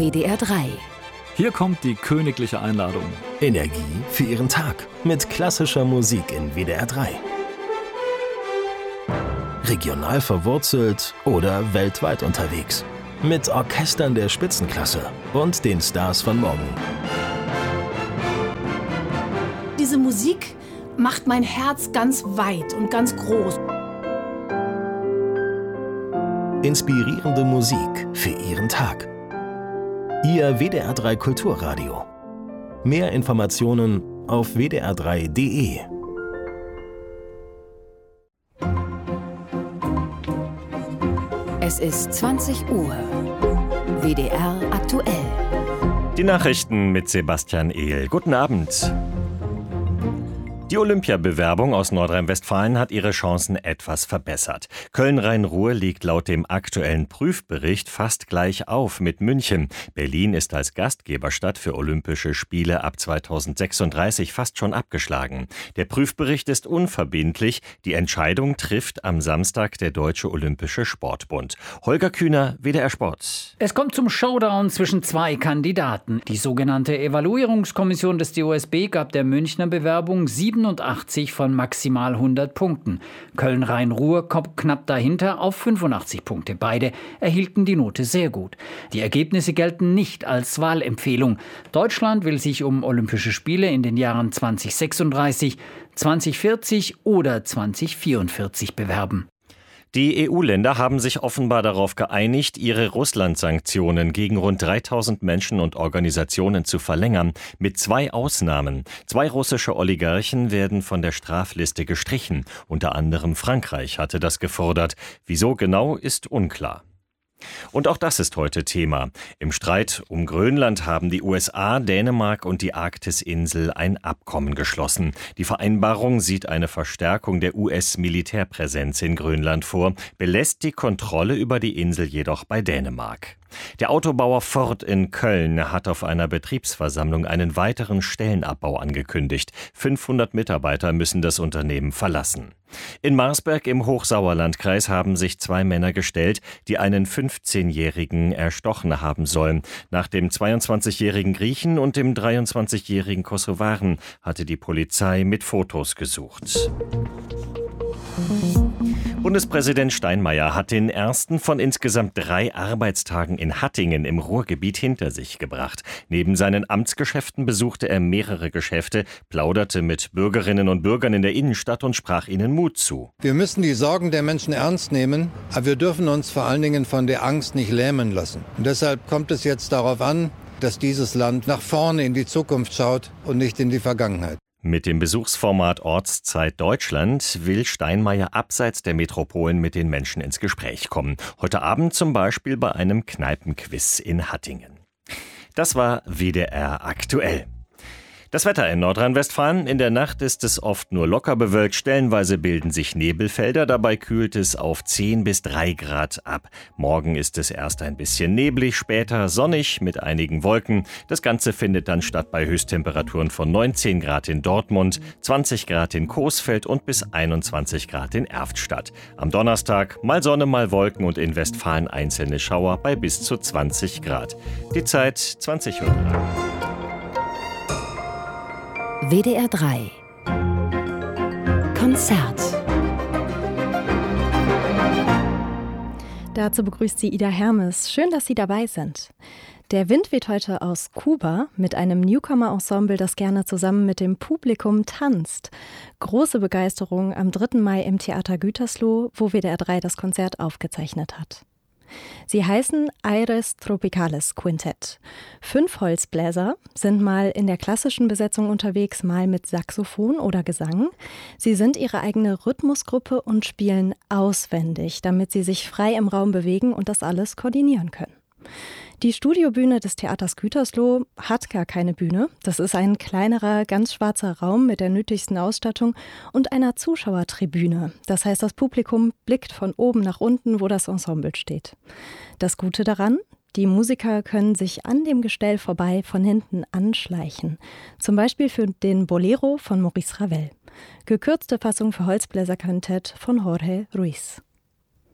WDR 3. Hier kommt die königliche Einladung. Energie für Ihren Tag mit klassischer Musik in WDR 3. Regional verwurzelt oder weltweit unterwegs. Mit Orchestern der Spitzenklasse und den Stars von morgen. Diese Musik macht mein Herz ganz weit und ganz groß. Inspirierende Musik für Ihren Tag. Ihr WDR 3 Kulturradio. Mehr Informationen auf wdr3.de. Es ist 20 Uhr. WDR aktuell. Die Nachrichten mit Sebastian Ehl. Guten Abend. Die Olympiabewerbung aus Nordrhein-Westfalen hat ihre Chancen etwas verbessert. Köln-Rhein-Ruhr liegt laut dem aktuellen Prüfbericht fast gleich auf mit München. Berlin ist als Gastgeberstadt für Olympische Spiele ab 2036 fast schon abgeschlagen. Der Prüfbericht ist unverbindlich. Die Entscheidung trifft am Samstag der Deutsche Olympische Sportbund. Holger Kühner, WDR Sport. Es kommt zum Showdown zwischen zwei Kandidaten. Die sogenannte Evaluierungskommission des DOSB gab der Münchner Bewerbung 87 von maximal 100 Punkten. Köln-Rhein-Ruhr kommt knapp dahinter auf 85 Punkte. Beide erhielten die Note sehr gut. Die Ergebnisse gelten nicht als Wahlempfehlung. Deutschland will sich um Olympische Spiele in den Jahren 2036, 2040 oder 2044 bewerben. Die EU-Länder haben sich offenbar darauf geeinigt, ihre Russland-Sanktionen gegen rund 3000 Menschen und Organisationen zu verlängern, mit 2 Ausnahmen. 2 russische Oligarchen werden von der Strafliste gestrichen. Unter anderem Frankreich hatte das gefordert. Wieso genau, ist unklar. Und auch das ist heute Thema. Im Streit um Grönland haben die USA, Dänemark und die Arktisinsel ein Abkommen geschlossen. Die Vereinbarung sieht eine Verstärkung der US-Militärpräsenz in Grönland vor, belässt die Kontrolle über die Insel jedoch bei Dänemark. Der Autobauer Ford in Köln hat auf einer Betriebsversammlung einen weiteren Stellenabbau angekündigt. 500 Mitarbeiter müssen das Unternehmen verlassen. In Marsberg im Hochsauerlandkreis haben sich 2 Männer gestellt, die einen 15-Jährigen erstochen haben sollen. Nach dem 22-jährigen Griechen und dem 23-jährigen Kosovaren hatte die Polizei mit Fotos gesucht. Bundespräsident Steinmeier hat den ersten von insgesamt 3 Arbeitstagen in Hattingen im Ruhrgebiet hinter sich gebracht. Neben seinen Amtsgeschäften besuchte er mehrere Geschäfte, plauderte mit Bürgerinnen und Bürgern in der Innenstadt und sprach ihnen Mut zu. Wir müssen die Sorgen der Menschen ernst nehmen, aber wir dürfen uns vor allen Dingen von der Angst nicht lähmen lassen. Und deshalb kommt es jetzt darauf an, dass dieses Land nach vorne in die Zukunft schaut und nicht in die Vergangenheit. Mit dem Besuchsformat Ortszeit Deutschland will Steinmeier abseits der Metropolen mit den Menschen ins Gespräch kommen. Heute Abend zum Beispiel bei einem Kneipenquiz in Hattingen. Das war WDR aktuell. Das Wetter in Nordrhein-Westfalen. In der Nacht ist es oft nur locker bewölkt. Stellenweise bilden sich Nebelfelder. Dabei kühlt es auf 10 bis 3 Grad ab. Morgen ist es erst ein bisschen neblig, später sonnig mit einigen Wolken. Das Ganze findet dann statt bei Höchsttemperaturen von 19 Grad in Dortmund, 20 Grad in Coesfeld und bis 21 Grad in Erft statt. Am Donnerstag mal Sonne, mal Wolken und in Westfalen einzelne Schauer bei bis zu 20 Grad. Die Zeit 20:03 Uhr. WDR 3 Konzert. Dazu begrüßt sie Ida Hermes. Schön, dass Sie dabei sind. Der Wind weht heute aus Kuba mit einem Newcomer-Ensemble, das gerne zusammen mit dem Publikum tanzt. Große Begeisterung am 3. Mai im Theater Gütersloh, wo WDR 3 das Konzert aufgezeichnet hat. Sie heißen Aires Tropicales Quintett. 5 Holzbläser sind mal in der klassischen Besetzung unterwegs, mal mit Saxophon oder Gesang. Sie sind ihre eigene Rhythmusgruppe und spielen auswendig, damit sie sich frei im Raum bewegen und das alles koordinieren können. Die Studiobühne des Theaters Gütersloh hat gar keine Bühne. Das ist ein kleinerer, ganz schwarzer Raum mit der nötigsten Ausstattung und einer Zuschauertribüne. Das heißt, das Publikum blickt von oben nach unten, wo das Ensemble steht. Das Gute daran: Die Musiker können sich an dem Gestell vorbei von hinten anschleichen. Zum Beispiel für den Bolero von Maurice Ravel. Gekürzte Fassung für Holzbläserquintett von Jorge Ruiz.